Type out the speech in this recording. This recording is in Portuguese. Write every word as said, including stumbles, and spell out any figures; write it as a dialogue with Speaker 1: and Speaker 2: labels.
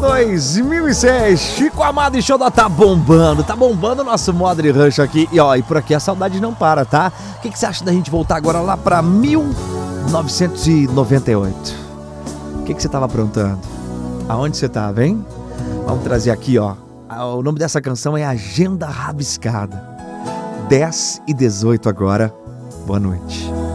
Speaker 1: dois mil e seis, Chico Amado e Xodó tá bombando, tá bombando o nosso Modern Rancho aqui. E ó, e por aqui a saudade não para, tá? O que, que você acha da gente voltar agora lá pra mil novecentos e noventa e oito? O que, que você tava aprontando? Aonde você tava, hein? Vamos trazer aqui, ó. O nome dessa canção é Agenda Rabiscada. dez e dezoito agora. Boa noite.